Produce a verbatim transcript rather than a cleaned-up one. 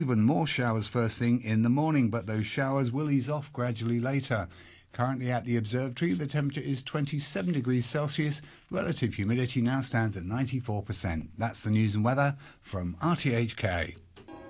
Even more showers first thing in the morning, but those showers will ease off gradually later. Currently at the observatory, the temperature is twenty-seven degrees Celsius. Relative humidity now stands at ninety-four percent. That's the news and weather from R T H K.